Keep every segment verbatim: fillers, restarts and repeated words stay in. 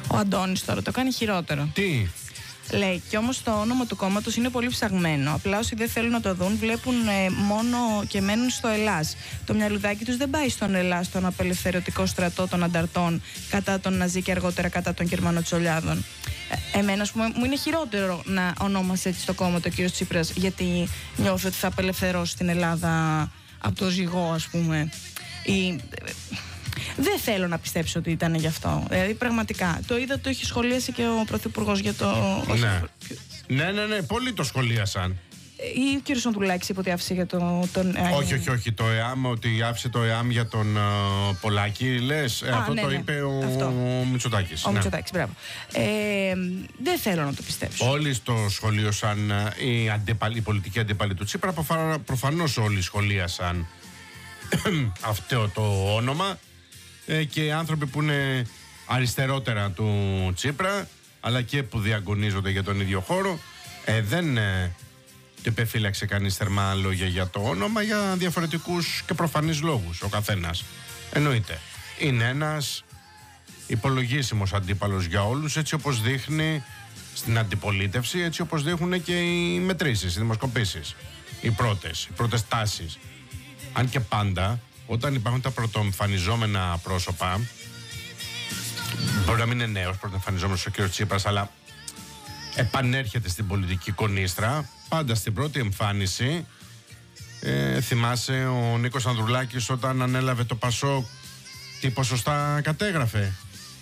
Ο Αντώνης τώρα το κάνει χειρότερο. Τι? Λέει, κι όμως το όνομα του κόμματος είναι πολύ ψαγμένο. Απλά όσοι δεν θέλουν να το δουν, βλέπουν ε, μόνο και μένουν στο Ελλάς. Το μυαλουδάκι τους δεν πάει στον Ελλάς, τον απελευθερωτικό στρατό των ανταρτών κατά τον Ναζί και αργότερα κατά των Γερμανοτσολιάδων. Ε, εμένα, ας πούμε, μου είναι χειρότερο να ονόμασε έτσι το κόμμα το κ. Τσίπρας, γιατί νιώθω ότι θα απελευθερώσει την Ελλάδα από το ζυγό, ας πούμε. Ή, δεν θέλω να πιστέψω ότι ήταν γι' αυτό. Δηλαδή, πραγματικά. Το είδα, το έχει σχολίασει και ο Πρωθυπουργός για το. Ναι. ναι, ναι, ναι, πολλοί το σχολίασαν. Ή ο κ. Σοντουλάκης είπε ότι άφησε για το, τον. Όχι, όχι, όχι. Το ΕΑΜ, ότι άφησε το ΕΑΜ για τον uh, Πολάκη, λες. Ε, αυτό ναι, το ναι. είπε ο, ο Μητσοτάκης. Ο ναι. Μητσοτάκης, μπράβο. Ε, δεν θέλω να το πιστέψω. Όλοι το σχολίασαν, οι, αντίπαλοι, οι πολιτικοί αντίπαλοι του Τσίπρα. Προφανώς όλοι σχολίασαν αυτό το όνομα. Και οι άνθρωποι που είναι αριστερότερα του Τσίπρα, αλλά και που διαγωνίζονται για τον ίδιο χώρο, ε, δεν ε, επεφύλαξε κανείς θερμά λόγια για το όνομα, για διαφορετικούς και προφανείς λόγους ο καθένας. Εννοείται. Είναι ένας υπολογίσιμος αντίπαλος για όλους, έτσι όπως δείχνει στην αντιπολίτευση, έτσι όπως δείχνουν και οι μετρήσεις, οι δημοσκοπήσεις. Οι πρώτες, οι πρώτες τάσεις. Αν και πάντα, όταν υπάρχουν τα πρωτοεμφανιζόμενα πρόσωπα, μπορεί να μην είναι νέος πρωτοεμφανιζόμενος ο κ. Τσίπρας, αλλά επανέρχεται στην πολιτική κονίστρα, πάντα στην πρώτη εμφάνιση. Ε, θυμάσαι ο Νίκος Ανδρουλάκης όταν ανέλαβε το Πασόκ, τι ποσοστά κατέγραφε?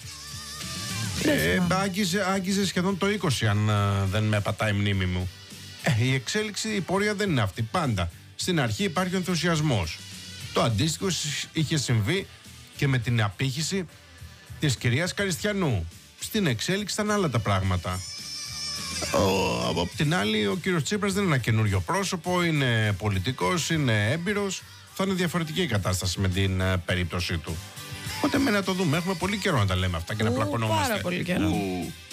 Ε, άγγιζε, άγγιζε σχεδόν το είκοσι, αν α, δεν με πατάει η μνήμη μου. Ε, η εξέλιξη, η πορεία δεν είναι αυτή. Πάντα στην αρχή υπάρχει ο ενθουσιασμός. Το αντίστοιχο είχε συμβεί και με την απήχηση της κυρίας Καριστιανού. Στην εξέλιξη ήταν άλλα τα πράγματα. Ο, από την άλλη, ο κύριος Τσίπρας δεν είναι ένα καινούριο πρόσωπο, είναι πολιτικός, είναι έμπειρος. Θα είναι διαφορετική η κατάσταση με την uh, περίπτωσή του. Οπότε με να το δούμε. Έχουμε πολύ καιρό να τα λέμε αυτά και να πλακωνόμαστε. Πάρα πολύ καιρό. Ου.